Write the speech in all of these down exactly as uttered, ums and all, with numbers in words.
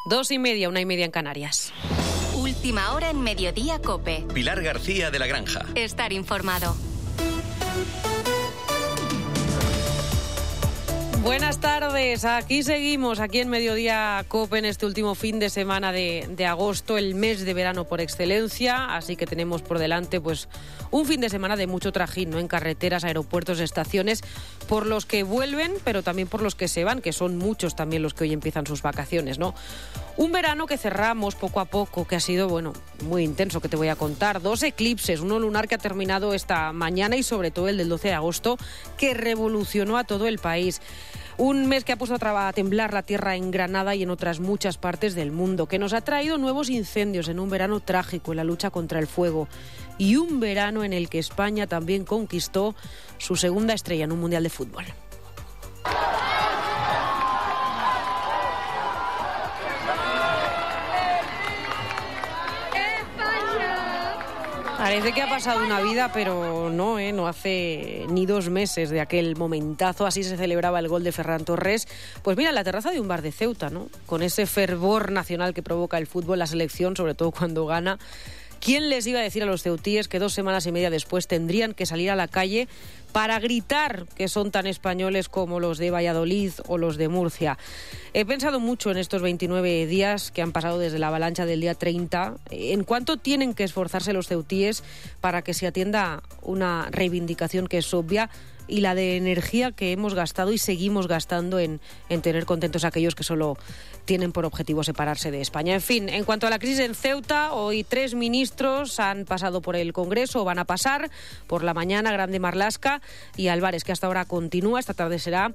Dos y media, una y media en Canarias. Última hora en Mediodía COPE. Pilar García de la Granja. Estar informado. Buenas tardes, aquí seguimos, aquí en Mediodía COPE en este último fin de semana de, de agosto, el mes de verano por excelencia, así que tenemos por delante pues un fin de semana de mucho trajín, ¿no? En carreteras, aeropuertos, estaciones, por los que vuelven, pero también por los que se van, que son muchos también los que hoy empiezan sus vacaciones, ¿no? Un verano que cerramos poco a poco, que ha sido, bueno, muy intenso, que te voy a contar. Dos eclipses, uno lunar que ha terminado esta mañana y sobre todo el del doce de agosto, que revolucionó a todo el país. Un mes que ha puesto a temblar la tierra en Granada y en otras muchas partes del mundo, que nos ha traído nuevos incendios en un verano trágico en la lucha contra el fuego. Y un verano en el que España también conquistó su segunda estrella en un mundial de fútbol. Parece que ha pasado una vida, pero no, ¿eh? No hace ni dos meses de aquel momentazo. Así se celebraba el gol de Ferran Torres. Pues mira, en la terraza de un bar de Ceuta, ¿no? Con ese fervor nacional que provoca el fútbol, la selección, sobre todo cuando gana. ¿Quién les iba a decir a los ceutíes que dos semanas y media después tendrían que salir a la calle para gritar que son tan españoles como los de Valladolid o los de Murcia? He pensado mucho en estos veintinueve días que han pasado desde la avalancha del día treinta, en cuánto tienen que esforzarse los ceutíes para que se atienda una reivindicación que es obvia, y la de energía que hemos gastado y seguimos gastando en, en tener contentos a aquellos que solo tienen por objetivo separarse de España. En fin, en cuanto a la crisis en Ceuta, hoy tres ministros han pasado por el Congreso, o van a pasar por la mañana: Grande Marlaska y Álvarez, que hasta ahora continúa. Esta tarde será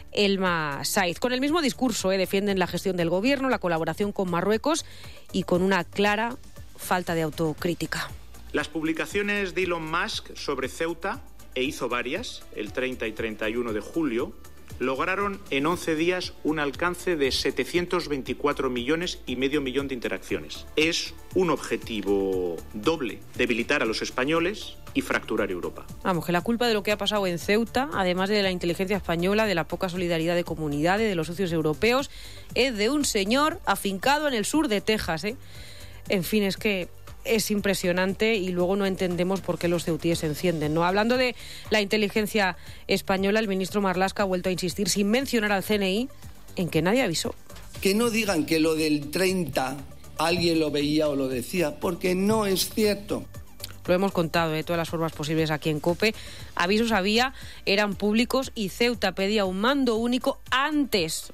Elma Saiz. Con el mismo discurso, eh, defienden la gestión del gobierno, la colaboración con Marruecos y con una clara falta de autocrítica. Las publicaciones de Elon Musk sobre Ceuta, e hizo varias, el treinta y treinta y uno de julio, lograron en once días un alcance de setecientos veinticuatro millones y medio millón de interacciones. Es un objetivo doble: debilitar a los españoles y fracturar Europa. Vamos, que la culpa de lo que ha pasado en Ceuta, además de la inteligencia española, de la poca solidaridad de comunidades, de los socios europeos, es de un señor afincado en el sur de Texas, ¿eh? En fin, es que es impresionante y luego no entendemos por qué los ceutíes se encienden, ¿no? Hablando de la inteligencia española, el ministro Marlaska ha vuelto a insistir, sin mencionar al C N I, en que nadie avisó. Que no digan que lo del treinta alguien lo veía o lo decía, porque no es cierto. Lo hemos contado de todas las formas posibles aquí en COPE. Avisos había, eran públicos, y Ceuta pedía un mando único antes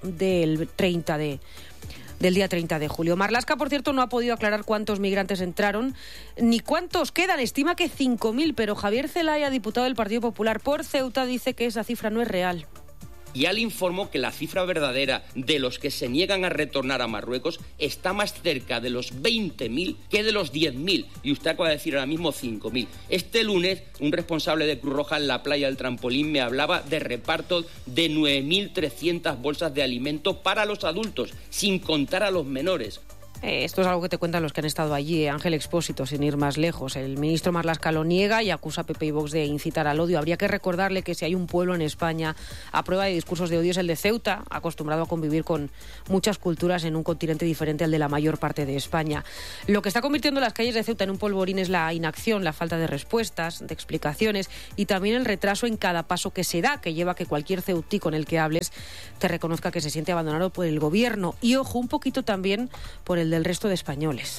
del treinta de del día treinta de julio. Marlaska, por cierto, no ha podido aclarar cuántos migrantes entraron ni cuántos quedan. Estima que cinco mil, pero Javier Zelaya, diputado del Partido Popular por Ceuta, dice que esa cifra no es real. Y él informó que la cifra verdadera de los que se niegan a retornar a Marruecos está más cerca de los veinte mil que de los diez mil. Y usted acaba de decir ahora mismo cinco mil. Este lunes, un responsable de Cruz Roja en la playa del Trampolín me hablaba de repartos de nueve mil trescientas bolsas de alimentos para los adultos, sin contar a los menores. Esto es algo que te cuentan los que han estado allí, Ángel Expósito, sin ir más lejos. El ministro Marlaska lo niega y acusa a P P y Vox de incitar al odio. Habría que recordarle que si hay un pueblo en España a prueba de discursos de odio es el de Ceuta, acostumbrado a convivir con muchas culturas en un continente diferente al de la mayor parte de España. Lo que está convirtiendo las calles de Ceuta en un polvorín es la inacción, la falta de respuestas, de explicaciones y también el retraso en cada paso que se da, que lleva a que cualquier ceutí con el que hables te reconozca que se siente abandonado por el gobierno. Y ojo, un poquito también por el del resto de españoles.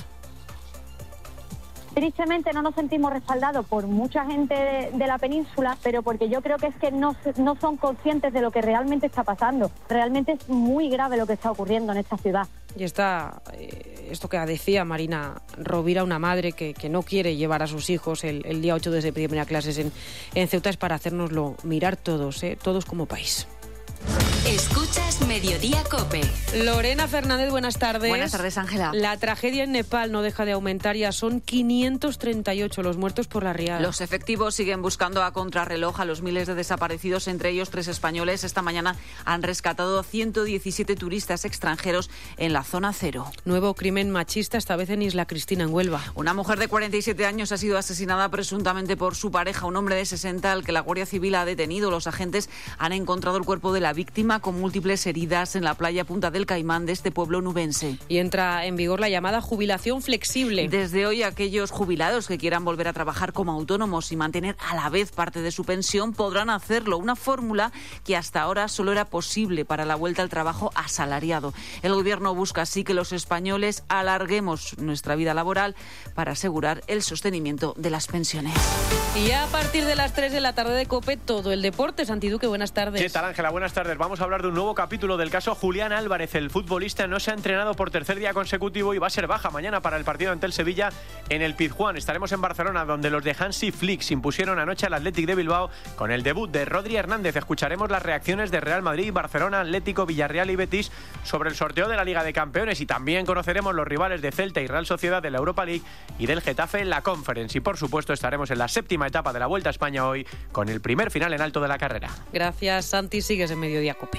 Tristemente no nos sentimos respaldados por mucha gente de, de la península, pero porque yo creo que es que no, no son conscientes de lo que realmente está pasando. Realmente es muy grave lo que está ocurriendo en esta ciudad. Y está eh, esto que decía Marina Rovira, una madre que, que no quiere llevar a sus hijos el, el día ocho desde primera clases en, en Ceuta, es para hacérnoslo mirar todos, ¿eh? Todos como país. Escuchas Mediodía COPE. Lorena Fernández, buenas tardes. Buenas tardes, Ángela. La tragedia en Nepal no deja de aumentar, ya son quinientos treinta y ocho los muertos por la riada. Los efectivos siguen buscando a contrarreloj a los miles de desaparecidos, entre ellos tres españoles. Esta mañana han rescatado ciento diecisiete turistas extranjeros en la zona cero. Nuevo crimen machista, esta vez en Isla Cristina, en Huelva. Una mujer de cuarenta y siete años ha sido asesinada presuntamente por su pareja, un hombre de sesenta al que la Guardia Civil ha detenido. Los agentes han encontrado el cuerpo de la víctima persona con múltiples heridas en la playa Punta del Caimán de este pueblo nubense. Y entra en vigor la llamada jubilación flexible. Desde hoy, aquellos jubilados que quieran volver a trabajar como autónomos y mantener a la vez parte de su pensión podrán hacerlo, una fórmula que hasta ahora solo era posible para la vuelta al trabajo asalariado. El Gobierno busca así que los españoles alarguemos nuestra vida laboral para asegurar el sostenimiento de las pensiones. Y a partir de las tres de la tarde de COPE, todo el deporte. Santi Duque, buenas tardes. ¿Qué tal, Ángela? Buenas tardes. Vamos a hablar de un nuevo capítulo del caso Julián Álvarez. El futbolista no se ha entrenado por tercer día consecutivo y va a ser baja mañana para el partido ante el Sevilla en el Pizjuán. Estaremos en Barcelona, donde los de Hansi Flick se impusieron anoche al Athletic de Bilbao con el debut de Rodri Hernández. Escucharemos las reacciones de Real Madrid, Barcelona, Atlético, Villarreal y Betis sobre el sorteo de la Liga de Campeones, y también conoceremos los rivales de Celta y Real Sociedad de la Europa League y del Getafe en la Conference. Y por supuesto estaremos en la séptima etapa de la Vuelta a España hoy con el primer final en alto de la carrera. Gracias, Santi. Sigues en Mediodía COPE.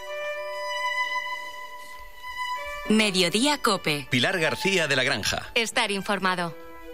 Mediodía COPE. Pilar García de la Granja. Estar informado.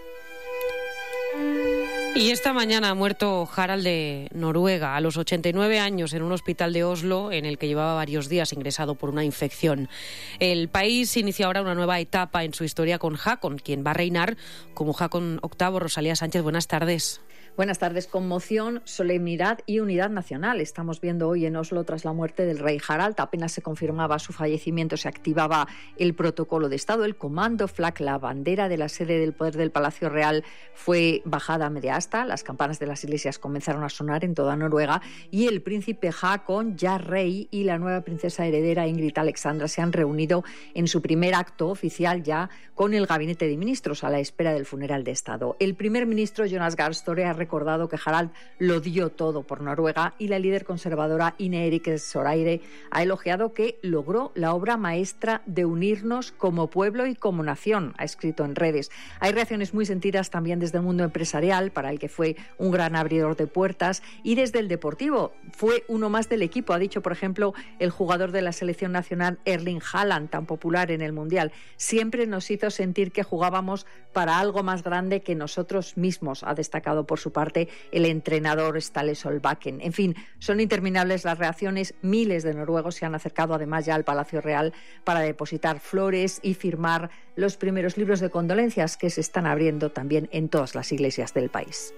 Y esta mañana ha muerto Harald de Noruega a los ochenta y nueve años en un hospital de Oslo en el que llevaba varios días ingresado por una infección. El país inicia ahora una nueva etapa en su historia con Haakon, quien va a reinar como Haakon octavo. Rosalía Sánchez, buenas tardes. Buenas tardes. Conmoción, solemnidad y unidad nacional. Estamos viendo hoy en Oslo, tras la muerte del rey Harald, apenas se confirmaba su fallecimiento, se activaba el protocolo de Estado. El comando Flak, la bandera de la sede del poder del Palacio Real, fue bajada a media asta. Las campanas de las iglesias comenzaron a sonar en toda Noruega y el príncipe Haakon, ya rey, y la nueva princesa heredera Ingrid Alexandra se han reunido en su primer acto oficial ya con el gabinete de ministros a la espera del funeral de Estado. El primer ministro Jonas Gahr Støre ha recordado que Harald lo dio todo por Noruega y la líder conservadora Ine Eriksen Søreide ha elogiado que logró la obra maestra de unirnos como pueblo y como nación, ha escrito en redes. Hay reacciones muy sentidas también desde el mundo empresarial, para el que fue un gran abridor de puertas, y desde el deportivo. Fue uno más del equipo, ha dicho, por ejemplo, el jugador de la selección nacional Erling Haaland, tan popular en el Mundial. Siempre nos hizo sentir que jugábamos para algo más grande que nosotros mismos, ha destacado por su parte el entrenador Ståle Solbakken. En fin, son interminables las reacciones. Miles de noruegos se han acercado además ya al Palacio Real para depositar flores y firmar los primeros libros de condolencias que se están abriendo también en todas las iglesias del país.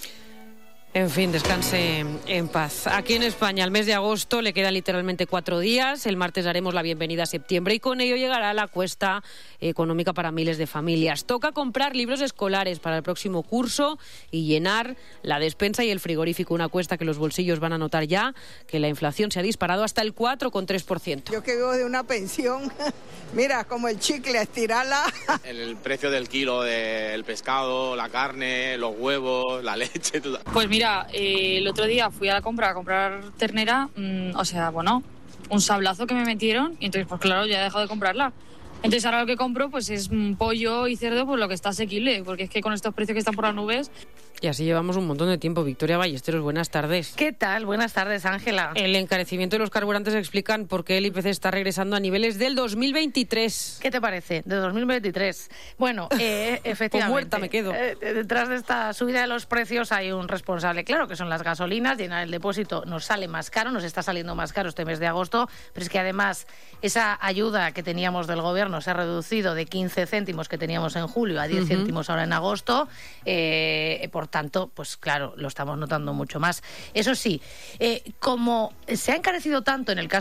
En fin, descanse en paz. Aquí en España, al mes de agosto le quedan literalmente cuatro días. El martes daremos la bienvenida a septiembre y con ello llegará la cuesta económica para miles de familias. Toca comprar libros escolares para el próximo curso y llenar la despensa y el frigorífico. Una cuesta que los bolsillos van a notar ya que la inflación se ha disparado hasta el cuatro coma tres por ciento. Yo que vivo de una pensión, mira, como el chicle, estirarla. El precio del kilo del pescado, la carne, los huevos, la leche, todo. Pues mira, eh, el otro día fui a la compra a comprar ternera, mmm, o sea, bueno, un sablazo que me metieron y entonces, pues claro, ya he dejado de comprarla. Entonces ahora lo que compro pues es pollo y cerdo, pues lo que está asequible, porque es que con estos precios que están por las nubes... Y así llevamos un montón de tiempo. Victoria Ballesteros, buenas tardes. ¿Qué tal? Buenas tardes, Ángela. El encarecimiento de los carburantes explican por qué el I P C está regresando a niveles del dos mil veintitrés. ¿Qué te parece? De dos mil veintitrés. Bueno, eh, efectivamente. muerta me quedo. Eh, detrás de esta subida de los precios hay un responsable, claro, que son las gasolinas. Llenar el depósito nos sale más caro, nos está saliendo más caro este mes de agosto, pero es que además esa ayuda que teníamos del gobierno se ha reducido de quince céntimos que teníamos en julio a diez uh-huh. céntimos ahora en agosto. Eh, por tanto, pues claro, lo estamos notando mucho más. Eso sí, eh, como se ha encarecido tanto en el caso